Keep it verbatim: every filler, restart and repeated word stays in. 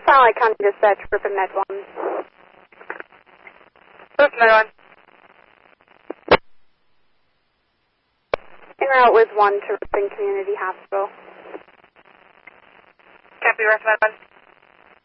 Silent County Dispatch, Griffin Med one. Griffin Med one. En route with one to Griffin Community Hospital. Copy, Griffin Med one.